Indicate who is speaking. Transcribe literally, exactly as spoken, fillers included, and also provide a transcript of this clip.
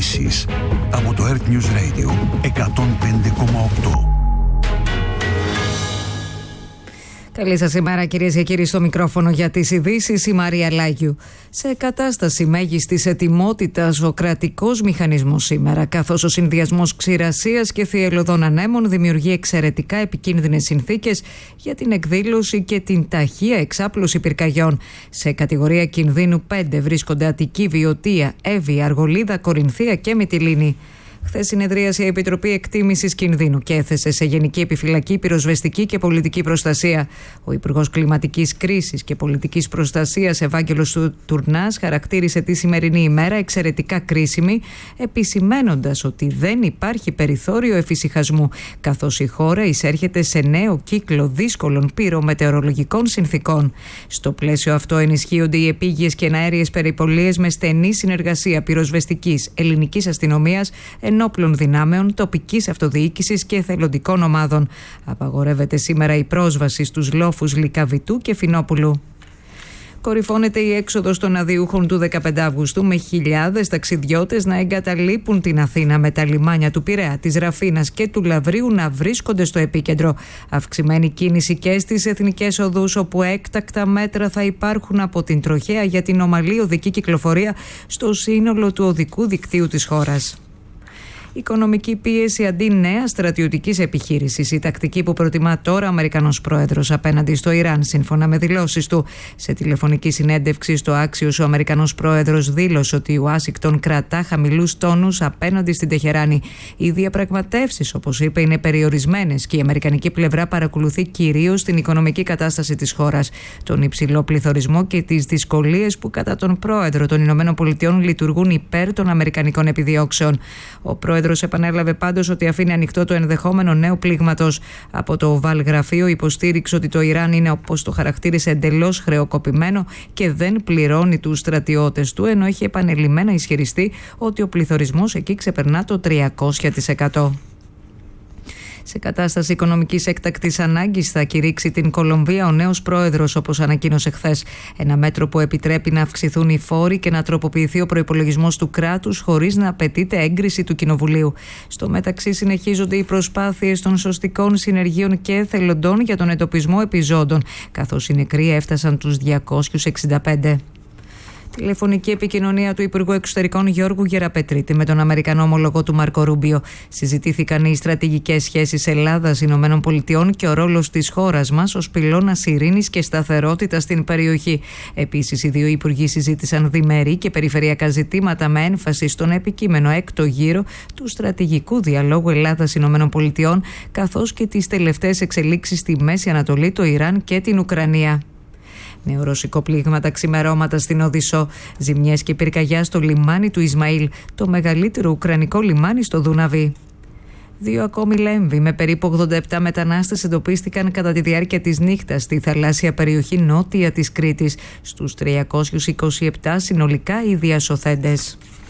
Speaker 1: Ειδήσεις από το Earth News Radio εκατόν πέντε κόμμα οκτώ.
Speaker 2: Καλή σας ημέρα, κυρίες και κύριοι, στο μικρόφωνο για τις ειδήσεις η Μαρία Λάγιου. Σε κατάσταση μέγιστης ετοιμότητας ο κρατικός μηχανισμός σήμερα, καθώς ο συνδυασμός ξηρασίας και θυελλωδών ανέμων δημιουργεί εξαιρετικά επικίνδυνες συνθήκες για την εκδήλωση και την ταχεία εξάπλωση πυρκαγιών. Σε κατηγορία κινδύνου πέντε βρίσκονται Αττική, Βιωτία, Εύη, Αργολίδα, Κορινθία και Μυτιλήνη. Χθες συνεδρίασε η Επιτροπή Εκτίμησης Κινδύνου και έθεσε σε γενική επιφυλακή πυροσβεστική και πολιτική προστασία. Ο Υπουργός Κλιματικής Κρίσης και Πολιτικής Προστασίας Ευάγγελος Τουρνάς χαρακτήρισε τη σημερινή ημέρα εξαιρετικά κρίσιμη, επισημένοντας ότι δεν υπάρχει περιθώριο εφησυχασμού, καθώς η χώρα εισέρχεται σε νέο κύκλο δύσκολων πυρομετεωρολογικών συνθήκων. Στο πλαίσιο αυτό ενισχύονται οι επίγειες και εναέριες περιπολίες με στενή συνεργασία πυροσβεστικής, ελληνικής αστυνομίας, ενόπλων δυνάμεων, τοπικής αυτοδιοίκησης και εθελοντικών ομάδων. Απαγορεύεται σήμερα η πρόσβαση στους λόφους Λυκαβητού και Φινόπουλου. Κορυφώνεται η έξοδος των αδιούχων του δεκαπέντε Αυγούστου, με χιλιάδες ταξιδιώτες να εγκαταλείπουν την Αθήνα, με τα λιμάνια του Πειραιά, της Ραφίνας και του Λαβρίου να βρίσκονται στο επίκεντρο. Αυξημένη κίνηση και στις εθνικές οδούς, όπου έκτακτα μέτρα θα υπάρχουν από την τροχέα για την ομαλή οδική κυκλοφορία στο σύνολο του οδικού δικτύου της χώρας. Οικονομική πίεση αντί νέα στρατιωτικής επιχείρησης. Η τακτική που προτιμά τώρα ο Αμερικανός πρόεδρος απέναντι στο Ιράν, σύμφωνα με δηλώσεις του. Σε τηλεφωνική συνέντευξη στο Άξιος, ο Αμερικανός πρόεδρος δήλωσε ότι η Ουάσιγκτον κρατά χαμηλούς τόνους απέναντι στην Τεχεράνη. Οι διαπραγματεύσεις, όπως είπε, είναι περιορισμένες και η αμερικανική πλευρά παρακολουθεί κυρίως την οικονομική κατάσταση της χώρας, τον υψηλό πληθωρισμό και τις δυσκολίες που κατά τον πρόεδρο των Ηνωμένων Πολιτειών λειτουργούν υπέρ των αμερικανικών επιδιώξεων. Ο πρόεδρος Ο πρόεδρος επανέλαβε πάντως ότι αφήνει ανοιχτό το ενδεχόμενο νέου πλήγματος. Από το Οβάλ Γραφείο υποστήριξε ότι το Ιράν είναι, όπως το χαρακτήρισε, εντελώς χρεοκοπημένο και δεν πληρώνει τους στρατιώτες του, ενώ έχει επανειλημμένα ισχυριστεί ότι ο πληθωρισμός εκεί ξεπερνά το τριακόσια τοις εκατό. Σε κατάσταση οικονομικής έκτακτης ανάγκης θα κηρύξει την Κολομβία ο νέος πρόεδρος, όπως ανακοίνωσε χθες. Ένα μέτρο που επιτρέπει να αυξηθούν οι φόροι και να τροποποιηθεί ο προϋπολογισμός του κράτους χωρίς να απαιτείται έγκριση του Κοινοβουλίου. Στο μεταξύ, συνεχίζονται οι προσπάθειες των σωστικών συνεργείων και εθελοντών για τον εντοπισμό επιζώντων, καθώς οι νεκροί έφτασαν τους διακόσιους εξήντα πέντε. Τηλεφωνική επικοινωνία του Υπουργού Εξωτερικών Γιώργου Γεραπετρίτη με τον Αμερικανό ομολογό του Μάρκο Ρούμπιο. Συζητήθηκαν οι στρατηγικές σχέσεις Ελλάδας-Ηνωμένων Πολιτειών και ο ρόλος της χώρας μας ως πυλώνας ειρήνης και σταθερότητας στην περιοχή. Επίσης, οι δύο υπουργοί συζήτησαν διμερή και περιφερειακά ζητήματα με έμφαση στον επικείμενο έκτο γύρο του στρατηγικού διαλόγου Ελλάδας-Ηνωμένων Πολιτειών, καθώς και τις τελευταίες εξελίξεις στη Μέση Ανατολή, το Ιράν και την Ουκρανία. Νέο ρωσικό πλήγμα τα ξημερώματα στην Οδυσσό. Ζημιές και πυρκαγιά στο λιμάνι του Ισμαήλ, το μεγαλύτερο ουκρανικό λιμάνι στο Δούναβι. Δύο ακόμη λέμβοι με περίπου ογδόντα επτά μετανάστες εντοπίστηκαν κατά τη διάρκεια της νύχτας στη θαλάσσια περιοχή νότια της Κρήτης. Στους τριακόσιους είκοσι επτά συνολικά οι διασωθέντες.